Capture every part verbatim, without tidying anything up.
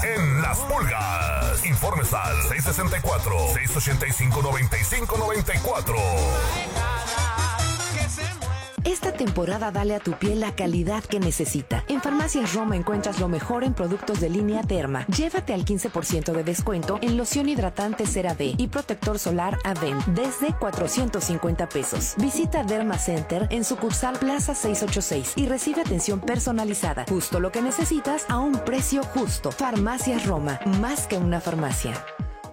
en Las Pulgas. Informes al seis sesenta y cuatro, seis ochenta y cinco, noventa y cinco noventa y cuatro. Esta temporada dale a tu piel la calidad que necesita. En Farmacias Roma encuentras lo mejor en productos de línea Derma. Llévate al quince por ciento de descuento en loción hidratante CeraVe y protector solar Aven desde cuatrocientos cincuenta pesos. Visita Derma Center en sucursal Plaza seiscientos ochenta y seis y recibe atención personalizada. Justo lo que necesitas a un precio justo. Farmacias Roma, más que una farmacia.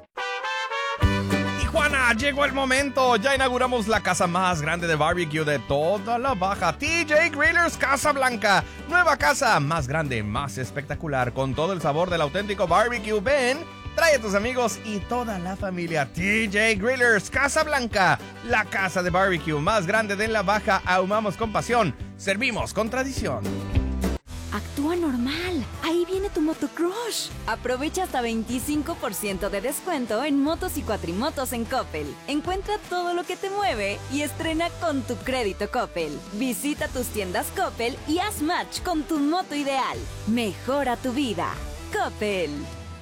Tijuana, llegó el momento. Ya inauguramos la casa más grande de barbecue de toda la Baja. T J Grillers Casa Blanca. Nueva casa, más grande, más espectacular, con todo el sabor del auténtico barbecue. Ven, trae a tus amigos y toda la familia. T J Grillers Casa Blanca, la casa de barbecue más grande de la Baja. Ahumamos con pasión, servimos con tradición. Actúa normal. Ahí viene tu motocrush. Aprovecha hasta veinticinco por ciento de descuento en motos y cuatrimotos en Coppel. Encuentra todo lo que te mueve y estrena con tu crédito Coppel. Visita tus tiendas Coppel y haz match con tu moto ideal. Mejora tu vida. Coppel.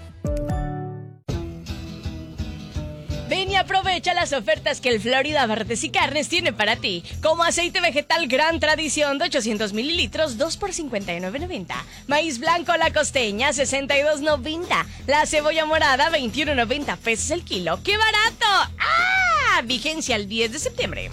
Ven y aprovecha las ofertas que el Florida Barretes y Carnes tiene para ti. Como aceite vegetal Gran Tradición de ochocientos mililitros, dos por cincuenta y nueve noventa. Maíz blanco La Costeña, sesenta y dos noventa. La cebolla morada, veintiuno noventa pesos el kilo. ¡Qué barato! ¡Ah! Vigencia el diez de septiembre.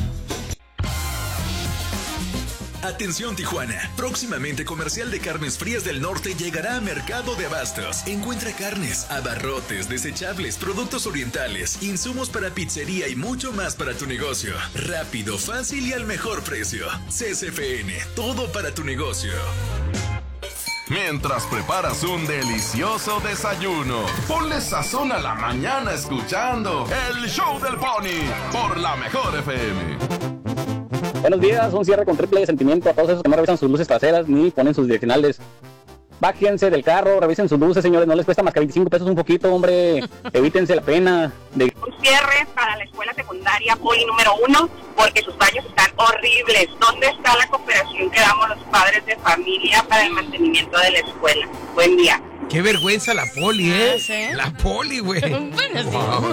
Atención Tijuana, próximamente Comercial de Carnes Frías del Norte llegará a Mercado de Abastos. Encuentra carnes, abarrotes, desechables, productos orientales, insumos para pizzería y mucho más para tu negocio. Rápido, fácil y al mejor precio. C S F N, todo para tu negocio. Mientras preparas un delicioso desayuno, ponle sazón a la mañana escuchando el Show del Pony por la Mejor F M. Buenos días, un cierre con triple sentimiento a todos esos que no revisan sus luces traseras ni ponen sus direccionales. Bájense del carro, revisen sus luces, señores, no les cuesta más que veinticinco pesos un poquito, hombre. Evítense la pena. De... Un cierre para la escuela secundaria Poli número uno, porque sus baños están horribles. ¿Dónde está la cooperación que damos los padres de familia para el mantenimiento de la escuela? Buen día. Qué vergüenza la Poli, ¿eh? ¿Sí? La Poli, güey. Buenos días. Wow.